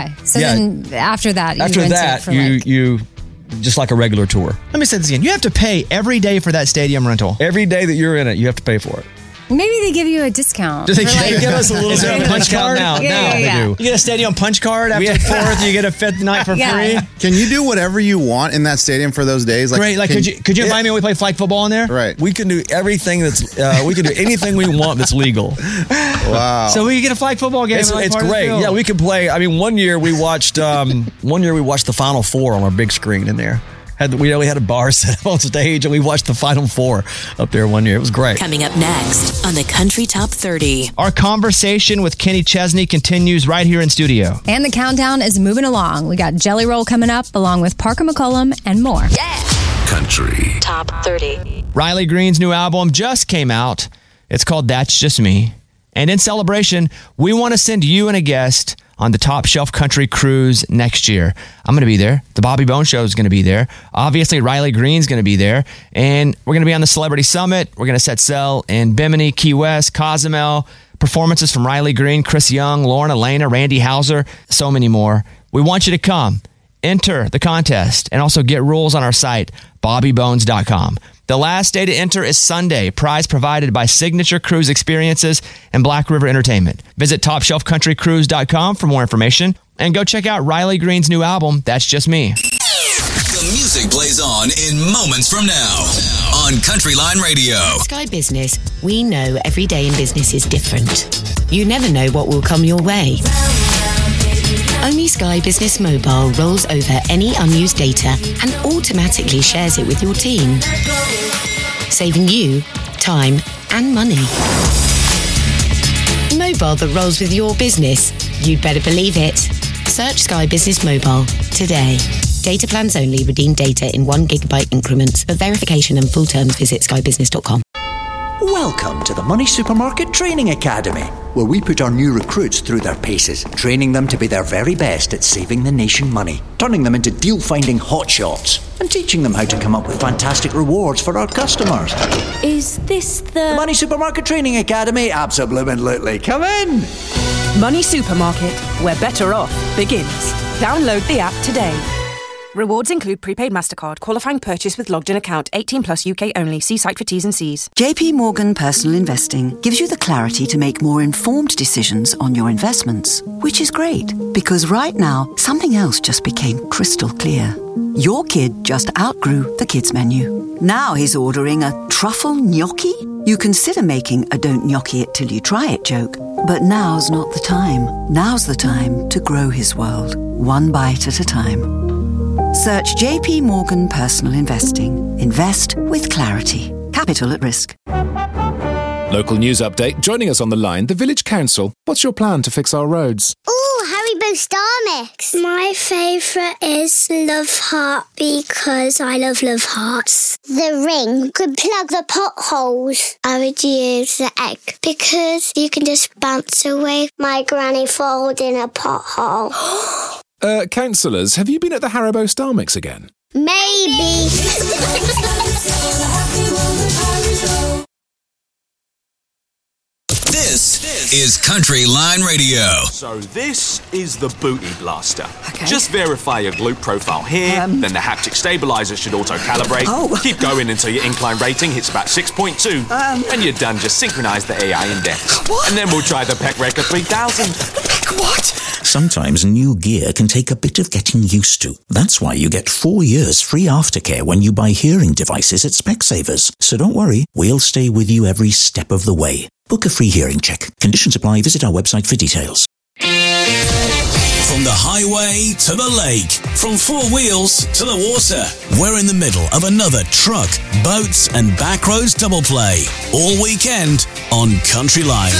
Okay. So then after that, you after rent that, it for you just like a regular tour. Let me say this again. You have to pay every day for that stadium rental. Every day that you're in it, you have to pay for it. Maybe they give you a discount. They give us a little Is there a punch card? now. Yeah. They do. You get a stadium punch card after the 4th, you get a 5th night for free. Can you do whatever you want in that stadium for those days? Great. Like, could you invite me when we play flag football in there? Right. We can do everything that's, we can do anything we want that's legal. Wow. So we get a flag football game. It's great. Yeah, we can play. I mean, one year we watched the Final Four on our big screen in there. We had a bar set up on stage, and we watched the Final Four up there one year. It was great. Coming up next on the Country Top 30. Our conversation with Kenny Chesney continues right here in studio. And the countdown is moving along. We got Jelly Roll coming up, along with Parker McCollum and more. Country Top 30. Riley Green's new album just came out. It's called That's Just Me. And in celebration, we want to send you and a guest on the Top Shelf Country Cruise next year. I'm going to be there. The Bobby Bone Show is going to be there. Obviously, Riley Green's going to be there. And we're going to be on the Celebrity Summit. We're going to set sail in Bimini, Key West, Cozumel. Performances from Riley Green, Chris Young, Lauren Elena, Randy Houser, so many more. We want you to come. Enter the contest and also get rules on our site, bobbybones.com. The last day to enter is Sunday. Prize provided by Signature Cruise Experiences and Black River Entertainment. Visit TopShelfCountryCruise.com for more information and go check out Riley Green's new album, That's Just Me. The music plays on in moments from now on Country Line Radio. Sky Business, we know every day in business is different. You never know what will come your way. Only Sky Business Mobile rolls over any unused data and automatically shares it with your team, saving you time and money. Mobile that rolls with your business. You'd better believe it. Search Sky Business Mobile today. Data plans only. Redeem data in 1 gigabyte increments. For verification and full terms, visit skybusiness.com. Welcome to the Money Supermarket Training Academy, where we put our new recruits through their paces, training them to be their very best at saving the nation money, turning them into deal-finding hotshots, and teaching them how to come up with fantastic rewards for our customers. Is this The Money Supermarket Training Academy? Absolutely. Come in! Money Supermarket, where better off begins. Download the app today. Rewards include prepaid MasterCard, qualifying purchase with logged-in account, 18 plus UK only. See site for T's and C's. JP Morgan Personal Investing gives you the clarity to make more informed decisions on your investments, which is great because right now something else just became crystal clear. Your kid just outgrew the kids menu. Now he's ordering a truffle gnocchi. You consider making a don't gnocchi it till you try it joke, but now's not the time. Now's the time to grow his world, one bite at a time. Search JP Morgan Personal Investing. Invest with clarity. Capital at risk. Local news update. Joining us on the line, the Village Council. What's your plan to fix our roads? Ooh, Haribo Star Mix. My favourite is Love Heart because I love Hearts. The ring could plug the potholes. I would use the egg because you can just bounce away my granny falls in a pothole. Councillors, have you been at the Haribo Star Mix again? Maybe. This is Country Line Radio. So this is the Booty Blaster. Okay. Just verify your glute profile here, then the haptic stabilizer should auto-calibrate. Keep going until your incline rating hits about 6.2. And you're done. Just synchronize the AI index. What? And then we'll try the Pec Record 3000. Pec what? Sometimes new gear can take a bit of getting used to. That's why you get 4 years free aftercare when you buy hearing devices at Specsavers. So don't worry, we'll stay with you every step of the way. Book a free hearing check. Conditions apply. Visit our website for details. From the highway to the lake, from four wheels to the water, we're in the middle of another truck, boats and backroads double play all weekend on Country Line.